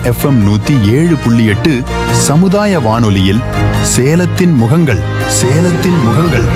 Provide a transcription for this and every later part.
FM 107.8 சமுதாய வானொலியில் சேலத்தின் முகங்கள். சேலத்தின் முகங்கள்.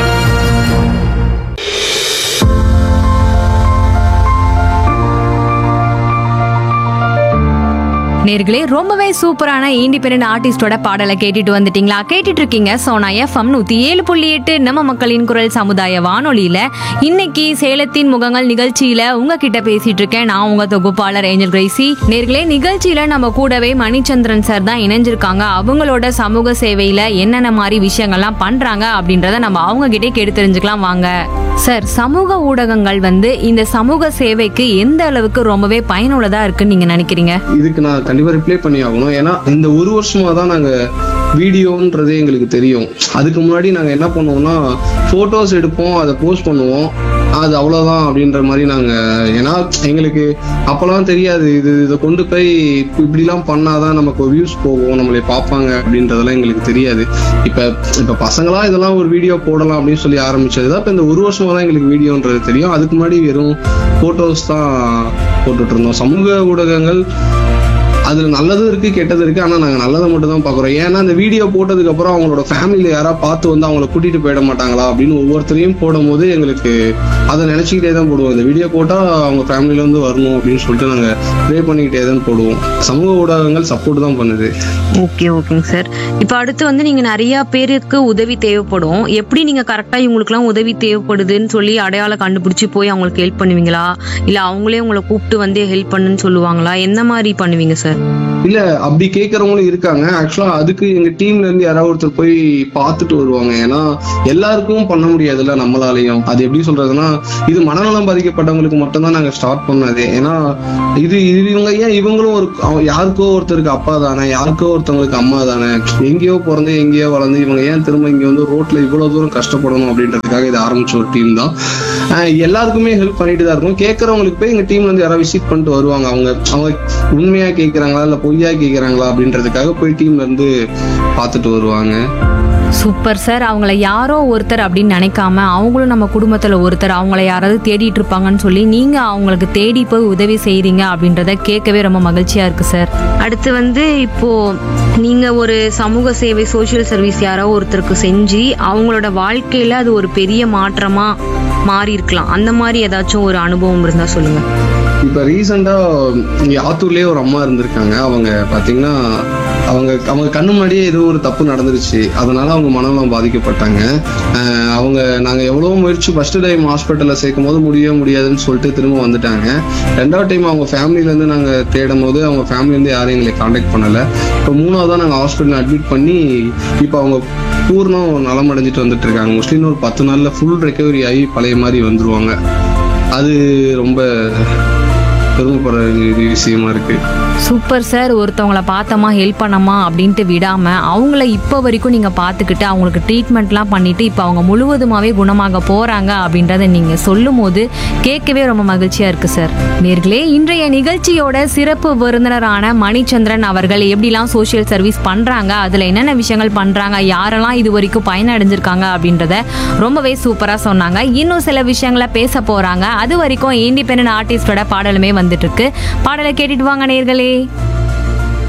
நேர்களே, ரொம்பவே சூப்பரான இண்டிபெண்டன்ட் ஆர்டிஸ்டோட பாடலை கேட்டுட்டு வந்துட்டீங்களா? கேட்டுட்டு இருக்கீங்க சோனா FM 107.8 நம்ம மக்களின் குரல் சமுதாய வானொலியில. இன்னைக்கு சேலத்தின் முகங்கள் நிகழ்ச்சியில உங்ககிட்ட பேசிட்டு இருக்கேன் நான், உங்க தொகுப்பாளர் ஏஞ்சல் கிரேசி. நேர்களே, நிகழ்ச்சியில நம்ம கூடவே மணிச்சந்திரன் சார் தான் இணைஞ்சிருக்காங்க. அவங்களோட சமூக சேவையில என்னென்ன மாதிரி விஷயங்கள்லாம் பண்றாங்க அப்படின்றத நம்ம அவங்க கிட்டே கேட்டு தெரிஞ்சுக்கலாம் வாங்க. சார், சமூக ஊடகங்கள் இந்த சமூக சேவைக்கு எந்த அளவுக்கு ரொம்பவே பயனுள்ளதா இருக்குன்னு நீங்க நினைக்கிறீங்க? இதுக்கு நான் கண்டிப்பா ரிப்ளை பண்ணி ஆகணும். ஏன்னா இந்த ஒரு வருஷமா தான் நாங்க வீடியோன்றதே எங்களுக்கு தெரியும். அதுக்கு முன்னாடி நாங்க என்ன பண்ணுவோம்னா போட்டோஸ் எடுப்போம், அதை போஸ்ட் பண்ணுவோம், அது அவ்வளவுதான் அப்படின்ற மாதிரி நாங்க. ஏன்னா எங்களுக்கு அப்பெல்லாம் தெரியாது இதை கொண்டு போய் இப்படிலாம் பண்ணாதான் நமக்கு வியூஸ் போகும், நம்மளை பார்ப்பாங்க அப்படின்றதெல்லாம் எங்களுக்கு தெரியாது. இப்ப பசங்களா இதெல்லாம் ஒரு வீடியோ போடலாம் அப்படின்னு சொல்லி ஆரம்பிச்சதுதான் இப்ப இந்த ஒரு வருஷமா தான் எங்களுக்கு வீடியோன்றது தெரியும். அதுக்கு முன்னாடி வெறும் போட்டோஸ் தான் போட்டுட்டு இருந்தோம். சமூக ஊடகங்கள் அதுல நல்லதும் இருக்கு கெட்டது இருக்கு. ஆனா நாங்க நல்லதை மட்டும் தான் பாக்குறோம். ஏன்னா அந்த வீடியோ போட்டதுக்கு அப்புறம் அவங்களோட ஃபேமிலியில யாராவது பார்த்து அவங்கள கூட்டிட்டு போயிட மாட்டாங்களா அப்படின்னு ஒவ்வொருத்தரையும் போடும் போது எங்களுக்கு அதை நினைச்சுக்கிட்டே தான் போடுவோம். இந்த வீடியோ போட்டா அவங்க ஃபேமிலியில இருந்து வரணும் அப்படின்னு சொல்லிட்டு நாங்க ப்ரே பண்ணிக்கிட்டே தான் போடுவோம். சமூக ஊடகங்கள் சப்போர்ட் தான் பண்ணுது. ஓகேங்க சார். இப்ப அடுத்து நீங்க நிறைய பேருக்கு உதவி தேவைப்படும். எப்படி நீங்க கரெக்டா இவங்களுக்கு எல்லாம் உதவி தேவைப்படுதுன்னு சொல்லி அடையாளம் கண்டுபிடிச்சு போய் அவங்களுக்கு ஹெல்ப் பண்ணுவீங்களா, இல்ல அவங்களே உங்களை கூப்பிட்டு ஹெல்ப் பண்ணுன்னு சொல்லுவாங்களா? எந்த மாதிரி பண்ணுவீங்க சார்? இல்ல அப்படி கேட்கறவங்களும் இருக்காங்க. ஆக்சுவலா அதுக்கு எங்க டீம்ல இருந்து யாராவது ஒருத்தர் போய் பார்த்துட்டு வருவாங்க. ஏன்னா எல்லாருக்கும் பண்ண முடியாதுல்ல நம்மளாலையும். அது எப்படி சொல்றதுன்னா, இது மனநலம் பாதிக்கப்பட்டவங்களுக்கு மட்டும்தான் நாங்க ஸ்டார்ட் பண்ணது. ஏன்னா இவங்களும் யாருக்கோ ஒருத்தருக்கு அப்பா தானே, யாருக்கோ ஒருத்தவங்களுக்கு அம்மா தானே, எங்கேயோ பிறந்து எங்கேயோ வளர்ந்து இவங்க ஏன் திரும்ப இங்க ரோட்ல இவ்வளவு தூரம் கஷ்டப்படணும் அப்படின்றதுக்காக இது ஆரம்பிச்ச ஒரு டீம் தான். எல்லாருக்குமே ஹெல்ப் பண்ணிட்டு தான் இருக்கும். கேட்கறவங்களுக்கு போய் எங்க டீம்ல இருந்து யாராவது விசிட் பண்ணிட்டு வருவாங்க. அவங்க உண்மையா கேட்கறாங்களா இல்ல பொய்யா கேட்கறாங்களா அப்படின்றதுக்காக போய் டீம்ல இருந்து பார்த்துட்டு வருவாங்க. Super sir. அவங்கள யாரோ ஒருத்தர் அப்படின்னு நினைக்காம அவங்களும் நம்ம குடும்பத்துல ஒருத்தர், அவங்கள யாராவது தேடிட்டு இருப்பாங்கன்னு சொல்லி நீங்க அவங்களுக்கு தேடி போய் உதவி செய்றீங்க அப்படின்றத கேட்கவே ரொம்ப மகிழ்ச்சியா இருக்கு சார். அடுத்து இப்போ நீங்க ஒரு சமூக சேவை சோசியல் சர்வீஸ் யாரோ ஒருத்தருக்கு செஞ்சு அவங்களோட வாழ்க்கையில அது ஒரு பெரிய மாற்றமா மாறி இருக்கலாம். அந்த மாதிரி ஏதாச்சும் ஒரு அனுபவம் இருந்தா சொல்லுங்க. இப்ப ரீசெண்டா இங்க ஆத்தூர்லயே ஒரு அம்மா இருந்திருக்காங்க. அவங்க பாத்தீங்கன்னா அவங்க கண்ணு முன்னாடியே ஏதோ ஒரு தப்பு நடந்துருச்சு. அதனால அவங்க மனநலம் பாதிக்கப்பட்டாங்க. நாங்க எவ்வளவு முயற்சி, ஃபர்ஸ்ட் டைம் ஹாஸ்பிட்டல்ல சேர்க்கும் போது முடியாதுன்னு சொல்லிட்டு திரும்ப வந்துட்டாங்க. ரெண்டாவது டைம் அவங்க ஃபேமிலில இருந்து நாங்க தேடும் போது அவங்க ஃபேமிலில இருந்து யாரும் எங்களை கான்டாக்ட் பண்ணல. இப்போ மூணாவதான் நாங்க ஹாஸ்பிட்டல் அட்மிட் பண்ணி இப்போ அவங்க பூர்ணம் நலம் அடைஞ்சிட்டு வந்துட்டு இருக்காங்க. மோஸ்ட்லி ஒரு 10 நாள்ல ஃபுல் ரெக்கவரி ஆகி பழைய மாதிரி வந்துருவாங்க. அது ரொம்ப பெருமைப்படுற விஷயமா இருக்கு. Super sir. ஒருத்தவங்களை பார்த்தோமா ஹெல்ப் பண்ணமா அப்படின்ட்டு விடாம அவங்கள இப்போ வரைக்கும் நீங்க பார்த்துக்கிட்டு அவங்களுக்கு ட்ரீட்மெண்ட்லாம் பண்ணிட்டு இப்போ அவங்க முழுவதுமாவே குணமாக போறாங்க அப்படின்றத நீங்க சொல்லும் போது கேட்கவே ரொம்ப மகிழ்ச்சியா இருக்கு சார். நேர்களே, இன்றைய நிகழ்ச்சியோட சிறப்பு விருந்தினரான மணிச்சந்திரன் அவர்கள் எப்படிலாம் சோசியல் சர்வீஸ் பண்றாங்க, அதுல என்னென்ன விஷயங்கள் பண்றாங்க, யாரெல்லாம் இது வரைக்கும் பயனடைஞ்சிருக்காங்க அப்படின்றத ரொம்பவே சூப்பரா சொன்னாங்க. இன்னும் சில விஷயங்களை பேச போறாங்க. அது வரைக்கும் இண்டிபெண்டன்ட் ஆர்டிஸ்டோட பாடலுமே வந்துட்டு இருக்கு. பாடலை கேட்டுட்டு வாங்க நேர்களே.